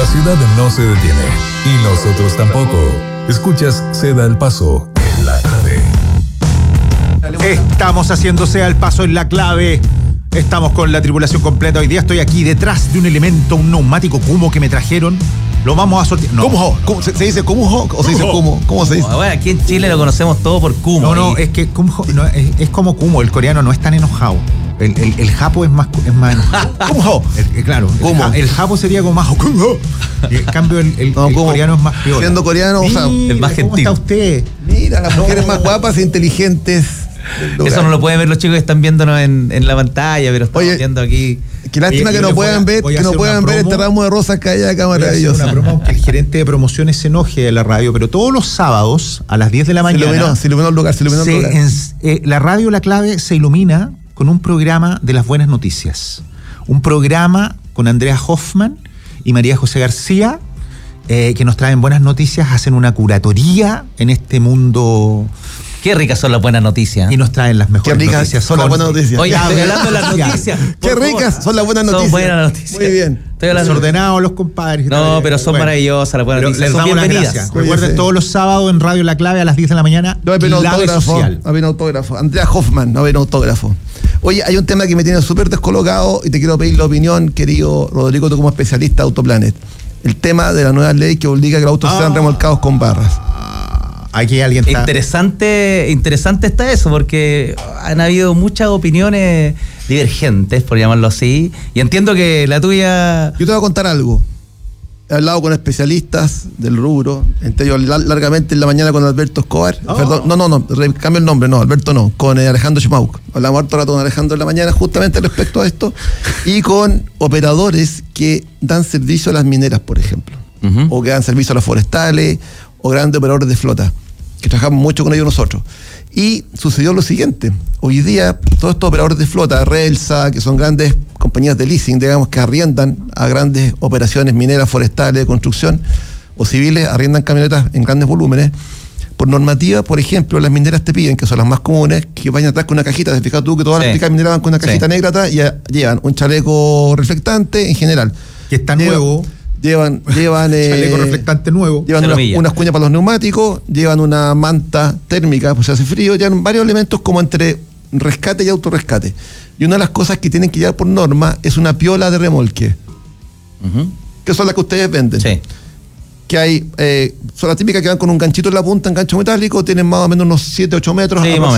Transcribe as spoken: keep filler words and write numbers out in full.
ciudad no se detiene y nosotros tampoco. Escuchas Ceda el Paso en La Clave. Estamos haciendo Ceda el Paso en La Clave. Estamos con la tripulación completa. Hoy día estoy aquí detrás de un elemento, un neumático Kumho que me trajeron. Lo vamos a sortear. No. ¿Cómo? ¿Cómo? ¿Se, ¿Se dice Kumho o se dice Kumo? ¿Cómo se dice? Bueno, aquí en Chile lo conocemos todo por Kumho. No, no, es que Kumho no, es, es como Kumho. El coreano no es tan enojado. El, el, el japo es más, es más enojado. Kumho. El, claro, Kumho. El, el japo sería como más Kumho. Y en cambio el, el, No, el coreano es más peor. Siendo coreano, o sea, es más gentil. ¿Cómo está usted? Mira, las mujeres más guapas e inteligentes. Eso no lo pueden ver los chicos que están viéndonos en, en la pantalla, pero estamos Oye, viendo aquí. Qué lástima Oye, que yo no les puedan voy a- ver, voy a que no hacer puedan una ver promo. este ramo de rosas que hay acá Voy a hacer maravillosa. una promo, aunque el gerente de promociones se enoje de la radio, pero todos los sábados a las diez de la Se mañana iluminó, se iluminó el lugar, se iluminó el se lugar. en- eh, la radio La Clave se ilumina con un programa de las buenas noticias. Un programa con Andrea Hoffman y María José García, eh, que nos traen buenas noticias, hacen una curatoría en este mundo Qué ricas son las buenas noticias. y nos traen las mejores Qué ricas noticias. son las Con- buenas noticias. Oye, Ya, estoy hablando de las ya. noticias. Qué por ricas favor. son las buenas Son noticias. buenas noticias. Muy bien. Estoy hablando. Desordenados los compadres. No, pero son Bueno. maravillosas las buenas Pero noticias. les Son damos las bienvenidas. gracias. Oye, Recuerden sí. todos los sábados en Radio La Clave a las diez de la mañana. No, hay un Clave autógrafo. Social. Hay un autógrafo. Andrea Hoffman, no hay un autógrafo. Oye, hay un tema que me tiene súper descolocado y te quiero pedir la opinión, querido Rodrigo, tú como especialista de Autoplanet. El tema de la nueva ley que obliga a que los autos sean Ah. remolcados con barras. Aquí alguien está. Interesante, interesante está eso, porque han habido muchas opiniones divergentes, por llamarlo así, y entiendo que la tuya... Yo te voy a contar algo. He hablado con especialistas del rubro, entre ellos lar- largamente en la mañana con Alberto Escobar. Oh. Perdón, no, no, no, re- cambio el nombre, no, Alberto no, con eh, Alejandro Schmauk. Hablamos harto rato con Alejandro en la mañana justamente respecto a esto, y con operadores que dan servicio a las mineras, por ejemplo, Ujú. o que dan servicio a las forestales, o grandes operadores de flota, que trabajamos mucho con ellos nosotros. Y sucedió lo siguiente: hoy día todos estos operadores de flota, Relsa, que son grandes compañías de leasing, digamos, que arriendan a grandes operaciones mineras, forestales, de construcción o civiles, arriendan camionetas en grandes volúmenes. Por normativa, por ejemplo, las mineras te piden, que son las más comunes, que vayan atrás con una cajita. ¿Te fijas tú que todas Sí. las picas mineras van con una cajita Sí. negra atrás y ya llevan un chaleco reflectante en general? Que está Lleva- nuevo. Llevan, llevan eh, Chaleco reflectante nuevo. Llevan Cero unas, millas. unas cuñas para los neumáticos, llevan una manta térmica, pues se hace frío, llevan varios elementos como entre rescate y autorrescate. Y una de las cosas que tienen que llevar por norma es una piola de remolque, Ujú. que son las que ustedes venden. Sí. Que hay, eh, son las típicas que van con un ganchito en la punta, un gancho metálico, tienen más o menos unos siete, ocho metros. Sí, más o